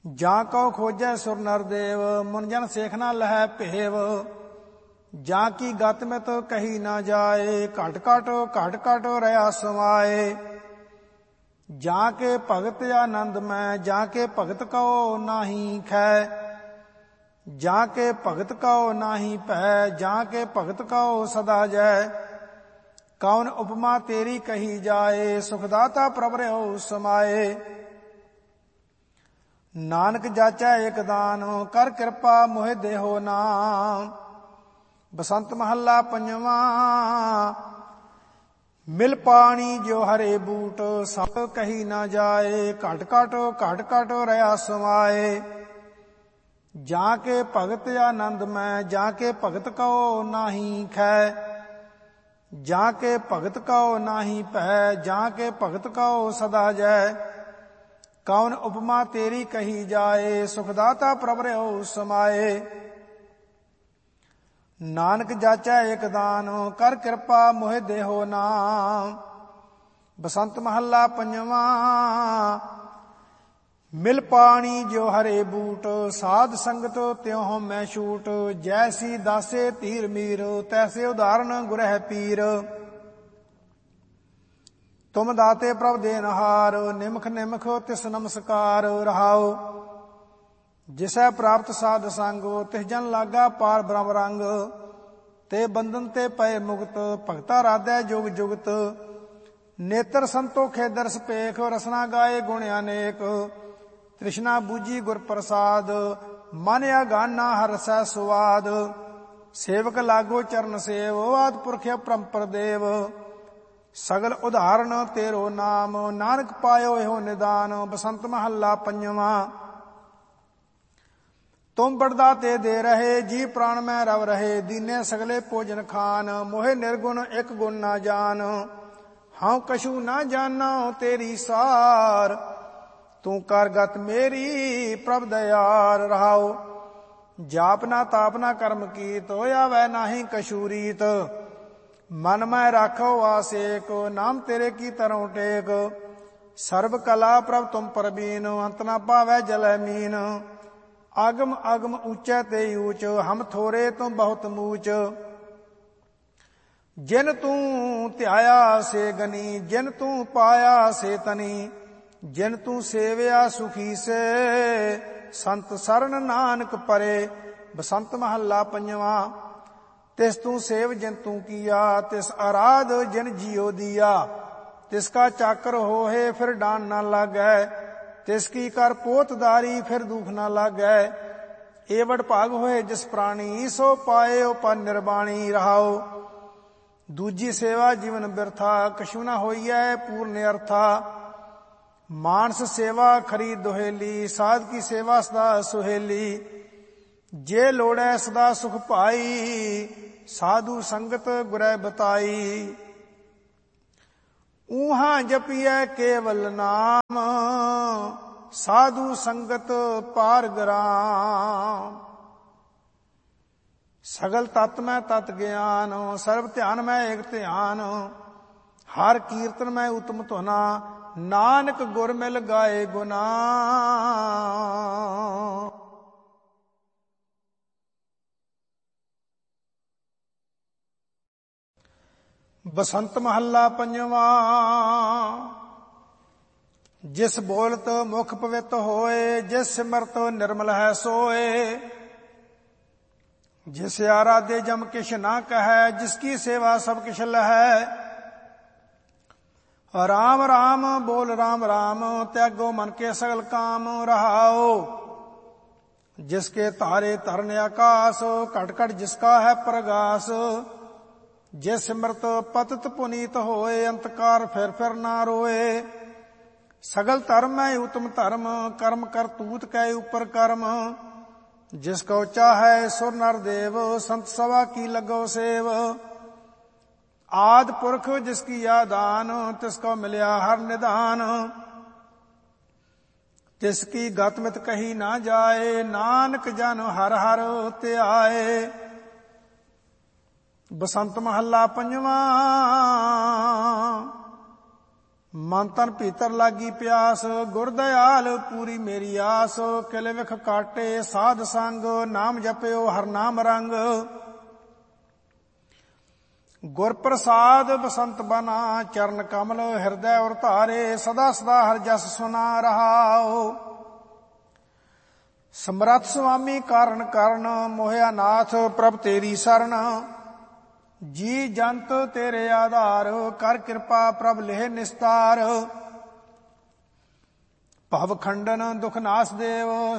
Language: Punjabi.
ਜਾਂ ਕਉ ਖੋਜੈ ਸੁਰ ਨਰ ਦੇਵ, ਮੁਨ ਜਨ ਸੇਖ ਨਾ ਲਹੈ ਭੇਵ। ਜਾਂ ਕੀ ਗਤ ਮਿਤ ਕਹੀ ਨਾ ਜਾਏ, ਘਟ ਘਟ ਘਟ ਘਟ ਰਹਾ ਸਮਾਏ। ਜਾਂ ਕੇ ਭਗਤ ਆਨੰਦ ਮੈਂ, ਜਾਂ ਕੇ ਭਗਤ ਕਉ ਨਾਹੀ ਖੈ। ਜਾਂ ਕੇ ਭਗਤ ਕਉ ਨਾਹੀ ਭੈ, ਜਾਂ ਕੇ ਭਗਤ ਕਉ ਸਦਾ ਜੈ। ਕੌਣ ਉਪਮਾ ਤੇਰੀ ਕਹੀ ਜਾਏ, ਸੁਖ ਦਾਤਾ ਪ੍ਰਭ ਰਹਿਓ ਸਮਾਏ। ਨਾਨਕ ਜਾਚੈ ਏਕ ਦਾਨ, ਕਰ ਕਿਰਪਾ ਮੋਹਿ ਦੇਹੋ ਨਾਮ। ਬਸੰਤ ਮਹੱਲਾ ਪੰਜਵਾਂ। ਮਿਲ ਪਾਣੀ ਜੋ ਹਰੇ ਬੂਟ, ਸਤ ਕਹੀ ਨਾ ਜਾਏ। ਘਟ ਘਟ ਘਟ ਘਟ ਰਹਾ ਸਮਾਏ। ਜਾਂ ਕੇ ਭਗਤ ਆਨੰਦ ਮੈਂ, ਜਾਂ ਕੇ ਭਗਤ ਕਉ ਨਾਹੀ ਖੈ। ਜਾਂ ਕੇ ਭਗਤ ਕਉ ਨਾਹੀ ਭੈ, ਜਾਂ ਕੇ ਭਗਤ ਕਉ ਸਦਾ ਜੈ। ਕੌਣ ਉਪਮਾ ਤੇਰੀ ਕਹੀ ਜਾਏ, ਸੁਖ ਦਾਤਾ ਪ੍ਰਭ ਰਹਿਓ ਸਮਾਏ। ਨਾਨਕ ਜਾਚੈ ਏਕ ਦਾਨ, ਕਰ ਕਿਰਪਾ ਮੋਹਿ ਦੇਹੋ ਨਾਮ। ਬਸੰਤ ਮਹੱਲਾ ਪੰਜਵਾਂ। ਮਿਲ ਪਾਣੀ ਜੋ ਹਰੇ ਬੂਟ, ਸਾਧ ਸੰਗਤ ਤਿਉ ਮੈਂ ਛੂਟ। ਜੈਸੀ ਦਾਸੇ ਧੀਰ ਮੀਰ, ਤੈਸੇ ਉਦਾਹਰਨ ਗੁਰਹਿ ਪੀਰ। ਤੁਮ ਦਾਤੇ ਪ੍ਰਭ ਦੇਨਹਾਰ, ਨਿਮਖ ਨਿਮਖ ਤਿਸ ਨਮਸਕਾਰ ਰਹਾਉ। ਜਿਸੈ ਪ੍ਰਾਪਤ ਸਾਧ ਸੰਗ, ਤਿਸ ਜਨ ਲਾਗਾ ਪਾਰ ਬ੍ਰਹਮ ਰੰਗ। ਤੇ ਬੰਧਨ ਤੇ ਪਏ ਮੁਕਤ, ਭਗਤਾ ਰਾਧੈ ਜੁਗ ਜੁਗਤ। ਨੇਤਰ ਸੰਤੋਖੇ ਦਰਸ ਪੇਖ, ਰਸਨਾ ਗਾਏ ਗੁਣ ਅਨੇਕ। ਤ੍ਰਿਸ਼ਨਾ ਬੂਝੀ ਗੁਰ ਪ੍ਰਸਾਦ, ਮਨ ਅਗਾਨਾ ਹਰਸੈ ਸੁਆਦ। ਸੇਵਕ ਲਾਗੋ ਚਰਨ ਸੇਵ, ਆਦਿ ਪੁਰਖ ਪਰੰਪਰ ਦੇਵ। ਸਗਲ ਉਦਾਹਰਨ ਤੇਰੋ ਨਾਮ, ਨਾਨਕ ਪਾਇਓ ਇਹੋ ਨਿਦਾਨ। ਬਸੰਤ ਮਹੱਲਾ ਪੰਜਵਾਂ। ਤੁਮ ਬੜਦਾ ਤੇ ਦੇ ਰਹੇ, ਜੀ ਪ੍ਰਾਣ ਮੈਂ ਰਵ ਰਹੇ। ਦੀਨੇ ਸਗਲੇ ਭੋਜਨ ਖਾਨ, ਮੋਹਿ ਨਿਰਗੁਣ ਇੱਕ ਗੁਣ ਨਾ ਜਾਨ। ਹਉ ਕਛੂ ਨਾ ਜਾਨਾ ਤੇਰੀ ਸਾਰ, ਤੂੰ ਕਰ ਗਤ ਮੇਰੀ ਪ੍ਰਭ ਦਇਆਰ ਰਹਾਉ। ਜਾਪ ਨਾ ਤਾਪ ਨਾ ਕਰਮ ਕੀਤ, ਆਵੈ ਨਾਹੀ ਕਛੂ ਰੀਤ। ਮਨ ਮੈਂ ਰਾਖੋ ਆਸੇਕ, ਨਾਮ ਤੇਰੇ ਕੀ ਤਰੋਂ ਟੇਕ। ਸਰਬ ਕਲਾ ਪ੍ਰਭ ਤੁਮ ਪਰਬੀਨ, ਅੰਤ ਨਾ ਪਾਵੈ ਜਲੈ ਮੀਨ। ਆਗਮ ਅਗਮ ਉੱਚੈ ਤੇ ਊਚ, ਹਮ ਥੋਰੇ ਤੁਮ ਬਹੁਤ ਮੂਚ। ਜਿਨ ਤੂੰ ਧਿਆਇਆ ਸੇ ਗਨੀ, ਜਿਨ ਤੂੰ ਪਾਇਆ ਸੇ ਤਨੀ। ਜਿਨ ਤੂੰ ਸੇਵਿਆ ਸੁਖੀ ਸੇ, ਸੰਤ ਸਰਨ ਨਾਨਕ ਪਰੇ। ਬਸੰਤ ਮਹੱਲਾ ਪੰਜਵਾਂ। ਤਿਸ ਤੂੰ ਸੇਵ ਜਿਨ ਤੂੰ ਕੀਆ, ਤਿਸ ਅਰਾਧ ਜਿਨ ਜੀਉ ਦੀਆ। ਤਿਸ ਕਾ ਚਾਕਰ ਹੋਏ ਫਿਰ ਡਾਨ ਨਾ ਲਾਗੈ, ਤਿਸ ਕੀ ਕਰ ਪੋਤਦਾਰੀ ਫਿਰ ਦੁਖ ਨਾ ਲਾਗੈ। ਏਵੜ ਭਾਗ ਹੋਏ ਜਿਸ ਪ੍ਰਾਣੀ, ਸੋ ਪਾਏ ਪਨ ਨਿਰਬਾਣੀ ਰਹਾਉ। ਦੂਜੀ ਸੇਵਾ ਜੀਵਨ ਬਿਰਥਾ, ਕਛੂ ਨਾ ਹੋਈਐ ਪੂਰਨ ਅਰਥਾ। ਮਾਨਸ ਸੇਵਾ ਖਰੀ ਦੁਹੇਲੀ, ਸਾਧ ਕੀ ਸੇਵਾ ਸਦਾ ਸੁਹੇਲੀ। ਜੇ ਲੋੜੈ ਸਦਾ ਸੁਖ ਪਾਈ, ਸਾਧੂ ਸੰਗਤ ਗੁਰੈ ਬਤਾਈ। ਊਹਾਂ ਜਪੀਐ ਕੇਵਲ ਨਾਮ, ਸਾਧੂ ਸੰਗਤ ਪਾਰ ਗਰਾਮ। ਸਗਲ ਤਤ ਮੈਂ ਤਤ ਗਿਆਨ, ਸਰਬ ਧਿਆਨ ਮੈਂ ਏਕ ਧਿਆਨ। ਹਰ ਕੀਰਤਨ ਮੈਂ ਉਤਮ ਧੁਨਾ, ਨਾਨਕ ਗੁਰ ਮਿਲ ਗਾਏ ਗੁਨਾ। ਬਸੰਤ ਮਹੱਲਾ ਪੰਜਵਾਂ। ਜਿਸ ਬੋਲਤ ਮੁਖ ਪਵਿੱਤ ਹੋਏ, ਜਿਸ ਸਿਮਰਤ ਨਿਰਮਲ ਹੈ ਸੋਏ। ਜਿਸ ਆਰਾਧੇ ਜਮ ਕਿਛ ਨਾ ਕਹੈ, ਜਿਸ ਕੀ ਸੇਵਾ ਸਭ ਕਿਛ ਲਹੈ। ਰਾਮ ਰਾਮ ਬੋਲ ਰਾਮ ਰਾਮ, ਤਿਆਗੋ ਮਨ ਕੇ ਸਗਲ ਕਾਮ ਰਹਾਉ। ਜਿਸਕੇ ਤਾਰੇ ਧਰਨ ਆਕਾਸ, ਘਟ ਘਟ ਜਿਸਕਾ ਹੈ ਪ੍ਰਗਾਸ। ਜਿਸ ਸਿਮਰਤ ਪਤਿਤ ਪੁਨੀਤ ਹੋਏ, ਅੰਤਕਾਰ ਫਿਰ ਫਿਰ ਨਾ ਰੋਏ। ਸਗਲ ਧਰਮ ਹੈ ਉਤਮ ਧਰਮ, ਕਰਮ ਕਰਤੂਤ ਕੈ ਉਪਰ ਕਰਮ। ਜਿਸ ਕੋ ਚਾਹੈ ਸੁਰ ਨਰ ਦੇਵ, ਸੰਤ ਸਭਾ ਕੀ ਲੱਗੋ ਸੇਵ। ਆਦਿ ਪੁਰਖ ਜਿਸ ਕੀ ਆਦਾਨ, ਤਿਸ ਕੋ ਮਿਲਿਆ ਹਰ ਨਿਧਾਨ। ਤਿਸ ਕੀ ਗਤ ਮਿਤ ਕਹੀ ਨਾ ਜਾਏ, ਨਾਨਕ ਜਨ ਹਰ ਹਰ ਧਿਆਏ। ਬਸੰਤ ਮਹੱਲਾ ਪੰਜਵਾਂ। ਮਨ ਤਨ ਭੀਤਰ ਲਾਗੀ ਪਿਆਸ, ਗੁਰ ਦਇਆਲ ਪੂਰੀ ਮੇਰੀ ਆਸ। ਕਿਲ ਵਿਖ ਕਾਟੇ ਸਾਧ ਸੰਗ, ਨਾਮ ਜਪਿਓ ਹਰ ਨਾਮ ਰੰਗ। ਗੁਰ ਪ੍ਰਸਾਦ ਬਸੰਤ ਬਨਾ, ਚਰਨ ਕਮਲ ਹਿਰਦੈ ਉਰ ਧਾਰੇ। ਸਦਾ ਸਦਾ ਹਰਿ ਜਸ ਸੁਨਾ ਰਹਾਉ। ਸਮਰੱਥ ਸੁਆਮੀ ਕਾਰਨ ਕਰਨ, ਮੋਹਿਆ ਨਾਥ ਪ੍ਰਭ ਤੇਰੀ ਸਰਣ। ਜੀ ਜੰਤ ਤੇਰੇ ਆਧਾਰ, ਕਰ ਕਿਰਪਾ ਪ੍ਰਭ ਲੇਹ ਨਿਸਤਾਰ। ਭਵ ਖੰਡਨ ਦੁਖ ਨਾਸ ਦੇਵ,